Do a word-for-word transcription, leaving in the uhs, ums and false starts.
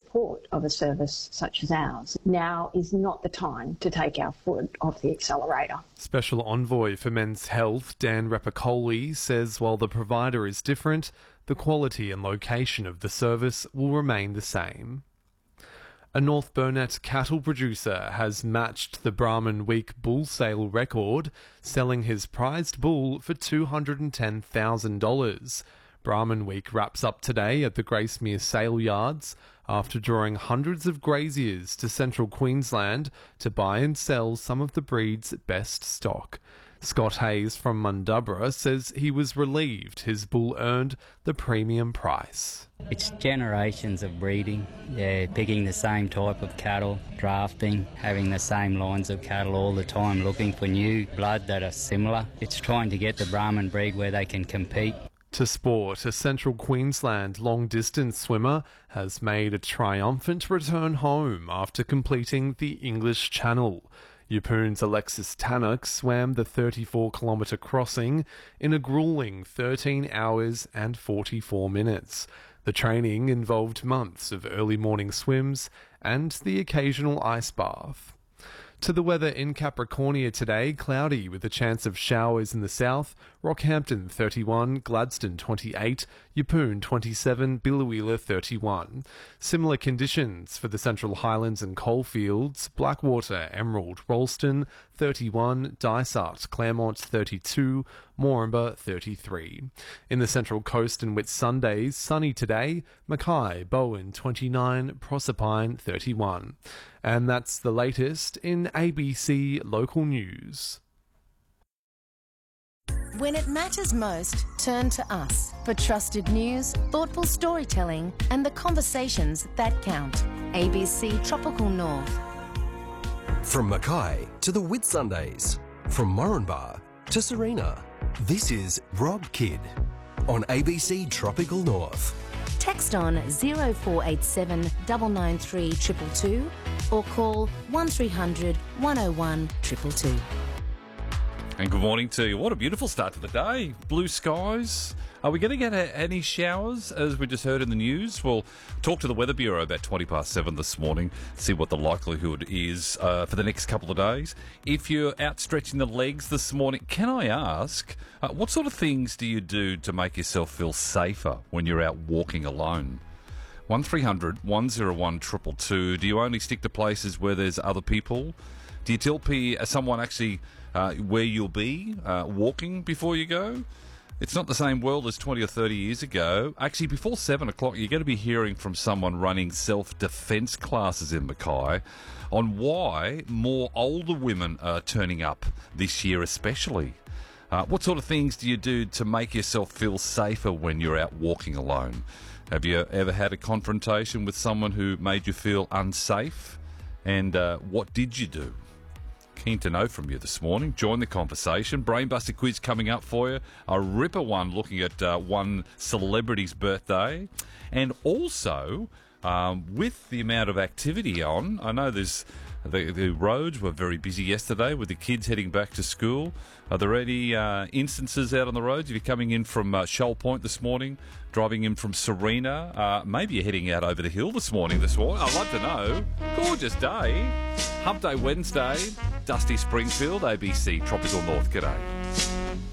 support of a service such as ours, now is not the time to take our foot off the accelerator. Special Envoy for Men's Health, Dan Rapicoli, says while the provider is different, the quality and location of the service will remain the same. A North Burnett cattle producer has matched the Brahman Week bull sale record, selling his prized bull for two hundred ten thousand dollars. Brahman Week wraps up today at the Gracemere Sale Yards after drawing hundreds of graziers to central Queensland to buy and sell some of the breed's best stock. Scott Hayes from Mundubbera says he was relieved his bull earned the premium price. It's generations of breeding, yeah, picking the same type of cattle, drafting, having the same lines of cattle all the time, looking for new blood that are similar. It's trying to get the Brahman breed where they can compete. To sport, a central Queensland long-distance swimmer has made a triumphant return home after completing the English Channel. Yeppoon's Alexis Tannock swam the thirty-four kilometre crossing in a gruelling thirteen hours and forty-four minutes. The training involved months of early morning swims and the occasional ice bath. To the weather in Capricornia today, cloudy with a chance of showers in the south, Rockhampton thirty-one, Gladstone twenty-eight, Yeppoon twenty-seven, Biloela thirty-one. Similar conditions for the Central Highlands and coalfields, Blackwater, Emerald, Rolleston thirty-one, Dysart, Claremont thirty-two, Moranbah thirty-three. In the Central Coast and Whitsundays, sunny today, Mackay, Bowen twenty-nine, Proserpine thirty-one. And that's the latest in A B C Local News. When it matters most, turn to us for trusted news, thoughtful storytelling, and the conversations that count. A B C Tropical North. From Mackay to the Whitsundays, from Moranbah to Serena, this is Rob Kidd on A B C Tropical North. Text on zero four eight seven nine nine three two two two or call one three hundred one oh one two two two. And good morning to you. What a beautiful start to the day. Blue skies. Are we going to get a, any showers, as we just heard in the news? We'll talk to the Weather Bureau about twenty past seven this morning, see what the likelihood is uh, for the next couple of days. If you're out stretching the legs this morning, can I ask, uh, what sort of things do you do to make yourself feel safer when you're out walking alone? one three hundred one oh one two two two. Do you only stick to places where there's other people? Do you tell P- someone actually uh, where you'll be uh, walking before you go? It's not the same world as twenty or thirty years ago. Actually, before seven o'clock, you're going to be hearing from someone running self-defence classes in Mackay on why more older women are turning up this year especially. Uh, what sort of things do you do to make yourself feel safer when you're out walking alone? Have you ever had a confrontation with someone who made you feel unsafe? And uh, what did you do? Keen to know from you this morning. Join the conversation. Brainbuster quiz coming up for you. A ripper one looking at uh, one celebrity's birthday. And also, um, with the amount of activity on, I know there's the, the roads were very busy yesterday with the kids heading back to school. Are there any uh, instances out on the roads? If you're coming in from uh, Shoal Point this morning, driving in from Serena, uh, maybe you're heading out over the hill this morning. This morning, I'd love to know. Gorgeous day. Hump Day Wednesday. Dusty Springfield, A B C Tropical North. G'day.